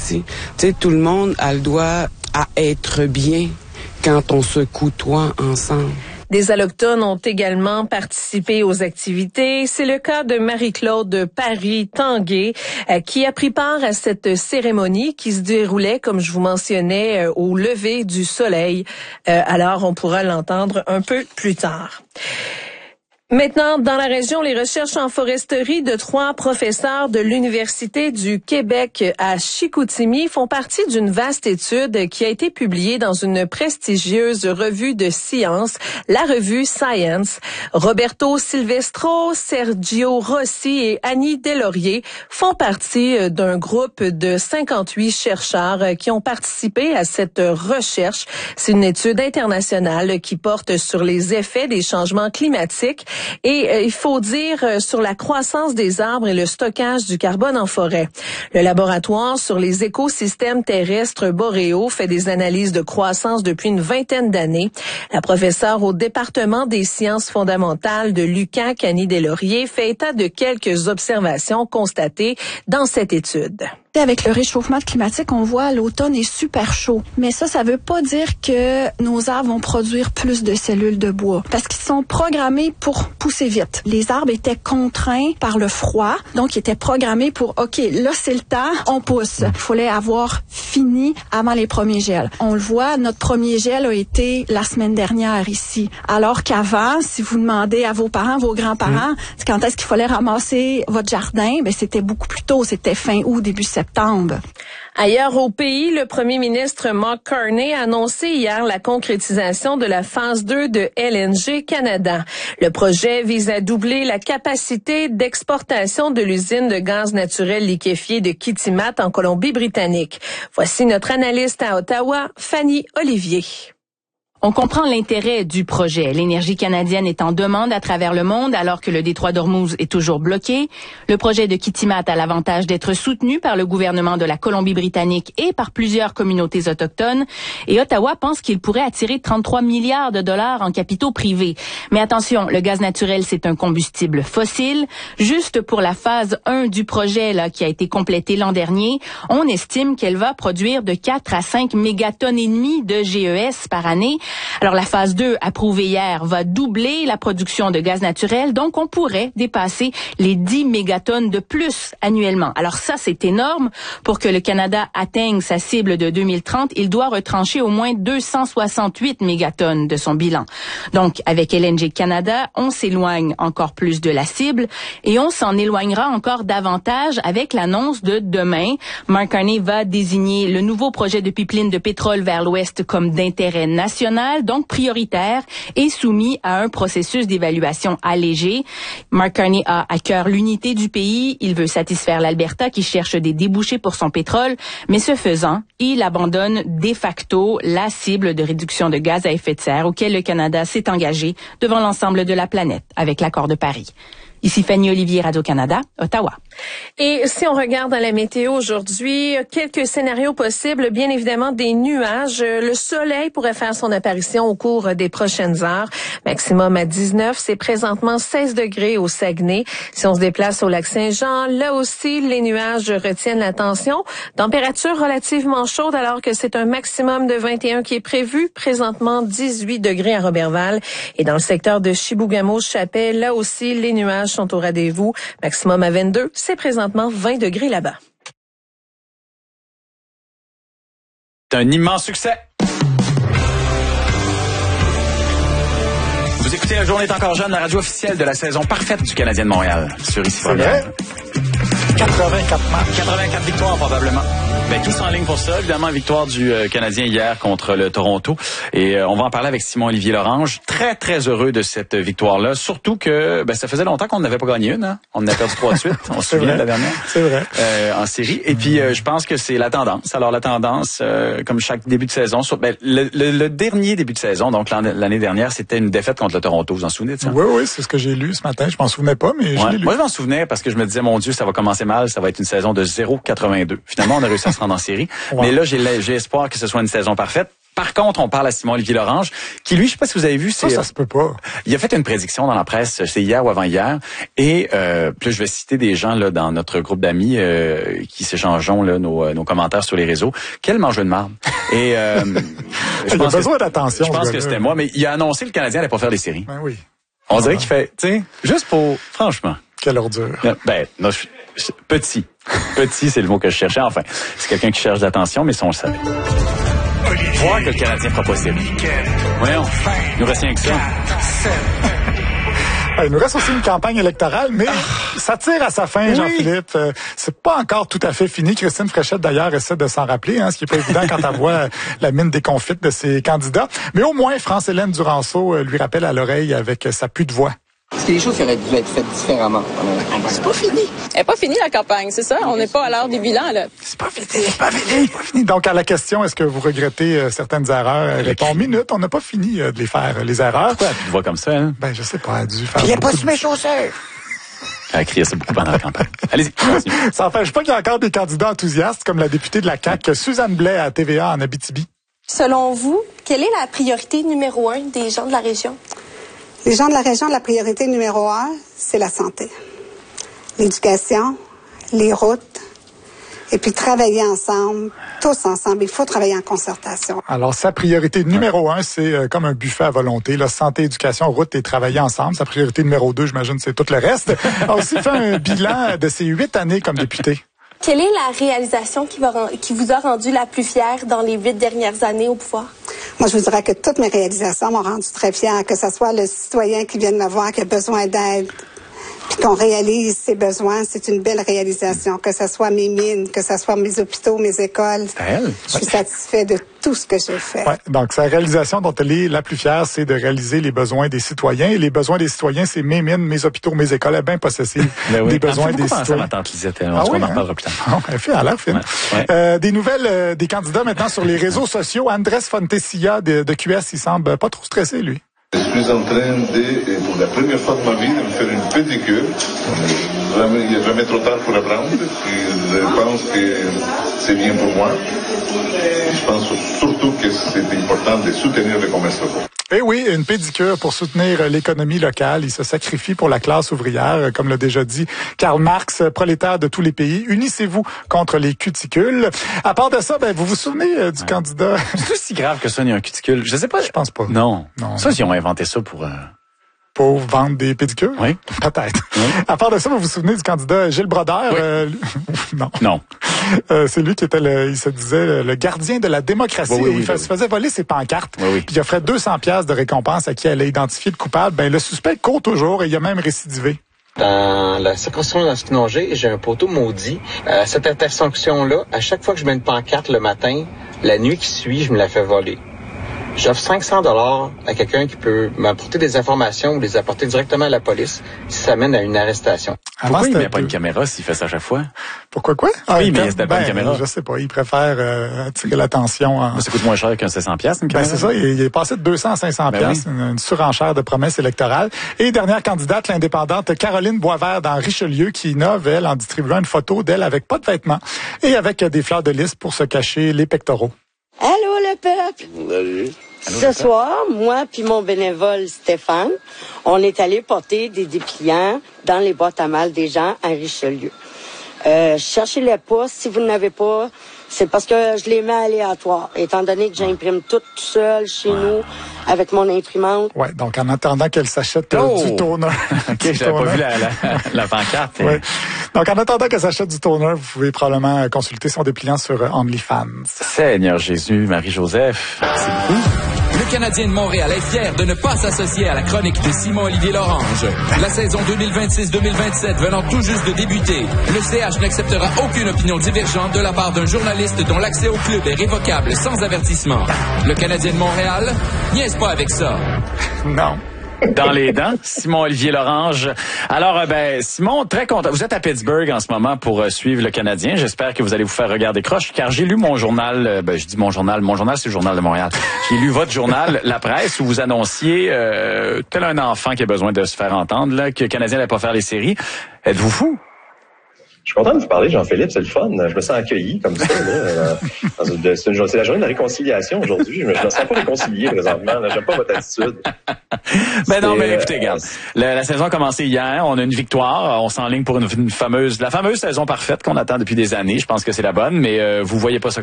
aussi. Tu sais, tout le monde a le droit à être bien quand on se côtoie ensemble. Des Allochtones ont également participé aux activités. C'est le cas de Marie-Claude Paris-Tanguay qui a pris part à cette cérémonie qui se déroulait, comme je vous mentionnais, au lever du soleil. Alors, on pourra l'entendre un peu plus tard. Maintenant, dans la région, les recherches en foresterie de 3 professeurs de l'Université du Québec à Chicoutimi font partie d'une vaste étude qui a été publiée dans une prestigieuse revue de sciences, la revue Science. Roberto Silvestro, Sergio Rossi et Annie Deslauriers font partie d'un groupe de 58 chercheurs qui ont participé à cette recherche. C'est une étude internationale qui porte sur les effets des changements climatiques et il faut dire sur la croissance des arbres et le stockage du carbone en forêt. Le laboratoire sur les écosystèmes terrestres boréaux fait des analyses de croissance depuis une vingtaine d'années. La professeure au département des sciences fondamentales de l'UQAC, Annie Deslauriers, fait état de quelques observations constatées dans cette étude. Avec le réchauffement climatique, on voit l'automne est super chaud. Mais ça veut pas dire que nos arbres vont produire plus de cellules de bois. Parce qu'ils sont programmés pour pousser vite. Les arbres étaient contraints par le froid. Donc, ils étaient programmés pour, OK, là, c'est le temps, on pousse. Il fallait avoir fini avant les premiers gels. On le voit, notre premier gel a été la semaine dernière ici. Alors qu'avant, si vous demandez à vos parents, vos grands-parents, quand est-ce qu'il fallait ramasser votre jardin, ben, c'était beaucoup plus tôt. C'était fin août, début septembre. Ailleurs au pays, le premier ministre Mark Carney a annoncé hier la concrétisation de la phase 2 de LNG Canada. Le projet vise à doubler la capacité d'exportation de l'usine de gaz naturel liquéfié de Kitimat en Colombie-Britannique. Voici notre analyste à Ottawa, Fanny Olivier. On comprend l'intérêt du projet. L'énergie canadienne est en demande à travers le monde alors que le détroit d'Ormuz est toujours bloqué. Le projet de Kitimat a l'avantage d'être soutenu par le gouvernement de la Colombie-Britannique et par plusieurs communautés autochtones. Et Ottawa pense qu'il pourrait attirer 33 milliards de dollars en capitaux privés. Mais attention, le gaz naturel, c'est un combustible fossile. Juste pour la phase 1 du projet là, qui a été complétée l'an dernier, on estime qu'elle va produire de 4 à 5 mégatonnes et demie de GES par année. Alors, la phase 2, approuvée hier, va doubler la production de gaz naturel, donc on pourrait dépasser les 10 mégatonnes de plus annuellement. Alors ça, c'est énorme. Pour que le Canada atteigne sa cible de 2030, il doit retrancher au moins 268 mégatonnes de son bilan. Donc, avec LNG Canada, on s'éloigne encore plus de la cible et on s'en éloignera encore davantage avec l'annonce de demain. Mark Carney va désigner le nouveau projet de pipeline de pétrole vers l'ouest comme d'intérêt national, donc prioritaire et soumis à un processus d'évaluation allégé. Mark Carney a à cœur l'unité du pays. Il veut satisfaire l'Alberta qui cherche des débouchés pour son pétrole, mais ce faisant, il abandonne de facto la cible de réduction de gaz à effet de serre auquel le Canada s'est engagé devant l'ensemble de la planète avec l'accord de Paris. Ici Fanny Olivier, Radio-Canada, Ottawa. Et si on regarde à la météo aujourd'hui, quelques scénarios possibles, bien évidemment des nuages. Le soleil pourrait faire son apparition au cours des prochaines heures. Maximum à 19, c'est présentement 16 degrés au Saguenay. Si on se déplace au lac Saint-Jean, là aussi, les nuages retiennent l'attention. Température relativement chaude alors que c'est un maximum de 21 qui est prévu. Présentement, 18 degrés à Roberval. Et dans le secteur de Chibougamau-Chapelle, là aussi, les nuages sont au rendez-vous. Maximum à 22. C'est présentement 20 degrés là-bas. C'est un immense succès. Vous écoutez La Journée est encore jeune, la radio officielle de la saison parfaite du Canadien de Montréal. Sur Ici Première. 84 victoires probablement. Ben, tous en ligne pour ça. Évidemment, victoire du Canadien hier contre le Toronto. Et on va en parler avec Simon-Olivier Lorange. Très, très heureux de cette victoire-là. Surtout que ça faisait longtemps qu'on n'avait pas gagné une. Hein? On en a perdu 3 de suite. On se souvient de la dernière. C'est vrai. En série. Et puis, je pense que c'est la tendance. Alors, la tendance, comme chaque début de saison, le dernier début de saison, donc l'année dernière, c'était une défaite contre le Toronto. Vous en souvenez de ça? Oui, c'est ce que j'ai lu ce matin. Je m'en souvenais pas, mais je l'ai lu. Moi, je m'en souvenais parce que je me disais, mon Dieu, ça va commencer mal. Ça va être une saison de 0,82. Finalement, on a réussi à se rendre en série. Ouais. Mais là, j'ai espoir que ce soit une saison parfaite. Par contre, on parle à Simon-Olivier Lorange, qui lui, je sais pas si vous avez vu, ça se peut pas. Il a fait une prédiction dans la presse, c'est hier ou avant-hier, et puis là, je vais citer des gens là dans notre groupe d'amis qui s'échangeons là nos commentaires sur les réseaux. Quel mangeur de marde. Et il a besoin d'attention. Je pense que c'était moi, mais il a annoncé que le Canadien allait pas faire des séries. Ben oui. On dirait qu'il fait, tu sais, juste pour, franchement. Quelle ordure. Ben, non, petit, c'est le mot que je cherchais. Enfin, c'est quelqu'un qui cherche d'attention, mais ça on le savait. Voir que le Canadien fera pas série. Voyons, il nous reste rien que ça. Il nous reste aussi une campagne électorale, mais ça tire à sa fin, Jean-Philippe. C'est pas encore tout à fait fini. Christine Fréchette, d'ailleurs, essaie de s'en rappeler, ce qui est pas évident quand elle voit la mine déconfite de ses candidats. Mais au moins, France-Hélène Duranceau lui rappelle à l'oreille avec sa pluie de voix. C'est des choses qui auraient dû être faites différemment. C'est pas fini. Elle n'est pas finie, la campagne, c'est ça? On n'est pas à l'heure des bilans, là. C'est pas fini. Donc, à la question, est-ce que vous regrettez certaines erreurs? Elle répond, minute, on n'a pas fini de les faire, les erreurs. Pourquoi elle te voit comme ça, hein? Ben, je sais pas, elle a dû faire. Il n'est pas sur mes chaussures. Elle a crié ça beaucoup pendant la campagne. Allez-y, continue. Ça n'empêche pas qu'il y a encore des candidats enthousiastes, comme la députée de la CAQ, Suzanne Blais, à TVA en Abitibi. Selon vous, quelle est la priorité numéro 1 des gens de la région? Les gens de la région, la priorité numéro 1, c'est la santé. L'éducation, les routes, et puis travailler ensemble, tous ensemble. Il faut travailler en concertation. Alors, sa priorité numéro 1, c'est comme un buffet à volonté. Là, santé, éducation, route et travailler ensemble. Sa priorité numéro 2, j'imagine, c'est tout le reste. Elle a aussi fait un bilan de ses 8 années comme députée. Quelle est la réalisation qui vous a rendu la plus fière dans les 8 dernières années au pouvoir? Moi, je vous dirais que toutes mes réalisations m'ont rendu très fière, que ce soit le citoyen qui vient de me voir, qui a besoin d'aide, puis qu'on réalise ses besoins, c'est une belle réalisation. Que ce soit mes mines, que ce soit mes hôpitaux, mes écoles. Je suis satisfait de tout ce que j'ai fait. Ouais, donc, sa réalisation dont elle est la plus fière, c'est de réaliser les besoins des citoyens. Et les besoins des citoyens, c'est mes mines, mes hôpitaux, mes écoles. Elle est bien possessive des besoins des citoyens. Ma tante Lisette, on en reparlera plus tard. Elle a l'air fine. Des nouvelles des candidats maintenant sur les réseaux sociaux. Andrés Fontecilla de QS, il semble pas trop stressé, lui. Je suis en train de, pour la première fois de ma vie, de me faire une pédicure. Il n'est jamais trop tard pour apprendre. Je pense que c'est bien pour moi. Je pense surtout que c'est important de soutenir le commerce local. Eh oui, une pédicure pour soutenir l'économie locale. Il se sacrifie pour la classe ouvrière, comme l'a déjà dit Karl Marx, prolétaire de tous les pays. Unissez-vous contre les cuticules. À part de ça, vous vous souvenez du candidat? C'est aussi grave que ça, il y a un cuticule. Je sais pas. Je pense pas. Non. Ça, ils ont inventé ça pour... Pour vendre des pédicures? Oui. Peut-être. Oui. À part de ça, vous vous souvenez du candidat Gilles Brodeur? Oui. Non. C'est lui qui était il se disait le gardien de la démocratie. Il se faisait voler ses pancartes. Puis il offrait 200$ de récompense à qui elle a identifié de coupable. Le suspect court toujours et il a même récidivé. Dans la circonscription d'Anticounongé, j'ai un poteau maudit. Cette intersection-là, à chaque fois que je mets une pancarte le matin, la nuit qui suit, je me la fais voler. J'offre 500$ à quelqu'un qui peut m'apporter des informations ou les apporter directement à la police si ça mène à une arrestation. Pourquoi il met pas une caméra s'il fait ça à chaque fois? Pourquoi quoi? Oui, il met pas une caméra. Je sais pas, il préfère attirer l'attention. Ça coûte moins cher qu'un 700$ une caméra. C'est ça, il est passé de 200 à 500$, une surenchère de promesses électorales. Et dernière candidate, l'indépendante Caroline Boisvert dans Richelieu, qui innove, elle, en distribuant une photo d'elle avec pas de vêtements et avec des fleurs de lys pour se cacher les pectoraux. Allô le peuple! Salut. Ce soir, moi puis mon bénévole Stéphane, on est allé porter des dépliants dans les boîtes à mal des gens à Richelieu. Cherchez-les pas. Si vous n'avez pas, c'est parce que je les mets aléatoires. Étant donné que j'imprime tout seul chez nous avec mon imprimante. Ouais, donc en attendant qu'elle s'achète du toner. OK, j'avais pas vu la pancarte. Ouais. Donc en attendant qu'elle s'achète du toner, vous pouvez probablement consulter son dépliant sur OnlyFans. Seigneur Jésus, Marie-Joseph, merci beaucoup. Le Canadien de Montréal est fier de ne pas s'associer à la chronique de Simon-Olivier Lorange. La saison 2026-2027 venant tout juste de débuter, le CH n'acceptera aucune opinion divergente de la part d'un journaliste dont l'accès au club est révocable sans avertissement. Le Canadien de Montréal niaise pas avec ça. Non. Dans les dents, Simon-Olivier Lorange. Alors, Simon, très content. Vous êtes à Pittsburgh en ce moment pour suivre le Canadien. J'espère que vous allez vous faire regarder croche, car j'ai lu mon journal. Je dis mon journal c'est le Journal de Montréal. J'ai lu votre journal, La Presse, où vous annonciez, tel un enfant qui a besoin de se faire entendre, là, que le Canadien n'allait pas faire les séries. Êtes-vous fou? Je suis content de vous parler, Jean-Philippe, c'est le fun. Je me sens accueilli comme ça. Là, c'est la journée de la réconciliation aujourd'hui. Je me sens pas réconcilié présentement. Là. J'aime pas votre attitude. Mais écoutez, regarde, la saison a commencé hier. On a une victoire. On s'enligne pour la fameuse saison parfaite qu'on attend depuis des années. Je pense que c'est la bonne, mais vous voyez pas ça